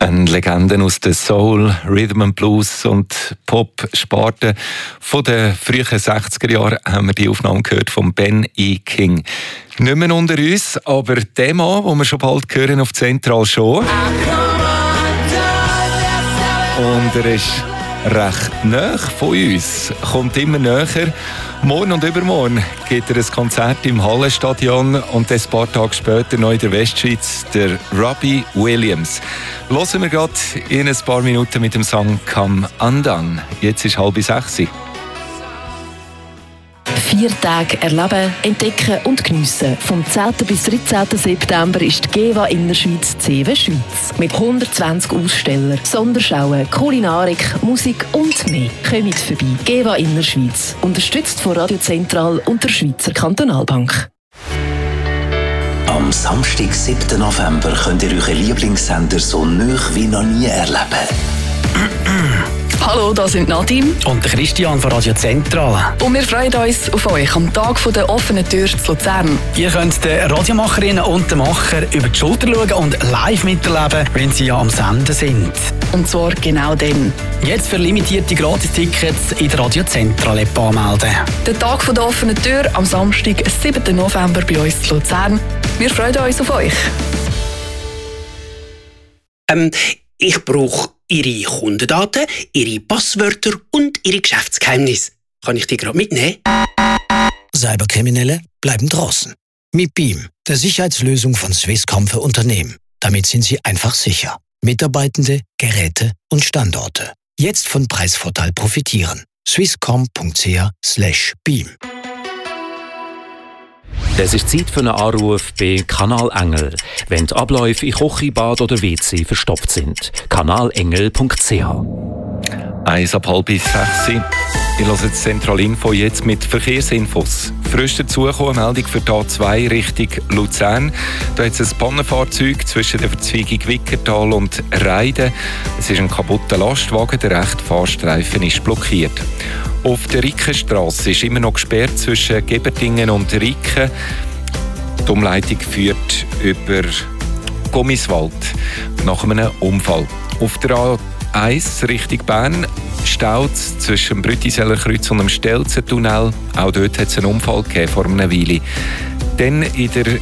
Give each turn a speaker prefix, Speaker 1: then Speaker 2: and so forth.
Speaker 1: Eine Legende aus der Soul, Rhythm and Blues und Pop-Sparte von den frühen 60er Jahren haben wir die Aufnahme gehört von Ben E. King. Nicht mehr unter uns, aber der Mann, den wir schon bald hören auf Zentral schon. Und er ist recht nahe von uns, kommt immer näher. Morgen und übermorgen gibt er ein Konzert im Hallenstadion und ein paar Tage später noch in der Westschweiz, der Robbie Williams. Hören wir gerade in ein paar Minuten mit dem Song «Come Undone». Jetzt ist 5:30.
Speaker 2: 4 Tage erleben, entdecken und geniessen. Vom 10. bis 13. September ist die GEWA Innerschweiz CEWE Schweiz. Mit 120 Ausstellern, Sonderschauen, Kulinarik, Musik und mehr. Kommt vorbei. GEWA Innerschweiz. Unterstützt von Radio Zentral und der Schweizer Kantonalbank.
Speaker 3: Am Samstag, 7. November, könnt ihr euren Lieblingssender so nah wie noch nie erleben.
Speaker 4: Hallo, das sind Nadine
Speaker 5: und der Christian von Radio Zentral.
Speaker 4: Und wir freuen uns auf euch am Tag der offenen Tür zu Luzern.
Speaker 5: Ihr könnt den Radiomacherinnen und den Macher über die Schulter schauen und live miterleben, wenn sie ja am Senden sind.
Speaker 4: Und zwar genau dann.
Speaker 5: Jetzt für limitierte Gratistickets in der Radio Zentral App anmelden.
Speaker 4: Der Tag der offenen Tür am Samstag, 7. November bei uns zu Luzern. Wir freuen uns auf euch.
Speaker 6: Ich brauche Ihre Kundendaten, Ihre Passwörter und Ihre Geschäftsgeheimnisse. Kann ich die gerade mitnehmen?
Speaker 7: Cyberkriminelle bleiben draußen. Mit Beam, der Sicherheitslösung von Swisscom für Unternehmen. Damit sind Sie einfach sicher. Mitarbeitende, Geräte und Standorte. Jetzt von Preisvorteil profitieren. swisscom.ch/beam.
Speaker 8: Es ist Zeit für einen Anruf bei Kanal Engel, wenn die Abläufe in Küche, Bad oder WC verstopft sind. kanalengel.ch.
Speaker 1: 5:30. Ich höre jetzt Zentralinfo jetzt mit Verkehrsinfos. Frisch dazugekommen, Meldung für die A2 Richtung Luzern. Da hat es ein Pannenfahrzeug zwischen der Verzweigung Wickertal und Reiden. Es ist ein kaputter Lastwagen, der rechte Fahrstreifen ist blockiert. Auf der Rickenstrasse ist immer noch gesperrt zwischen Geberdingen und Ricken. Die Umleitung führt über Gummiswald nach einem Unfall. Auf der A1 Richtung Bern staut es zwischen dem Brütiseller Kreuz und dem Stelzentunnel. Auch dort hat es einen Unfall gegeben vor einer Weile. Dann in der